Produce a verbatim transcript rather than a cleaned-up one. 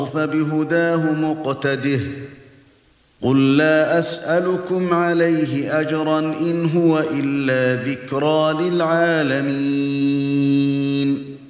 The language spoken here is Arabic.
فبهداه مقتده قل لا أسألكم عليه أجرا إن هو إلا ذكرى للعالمين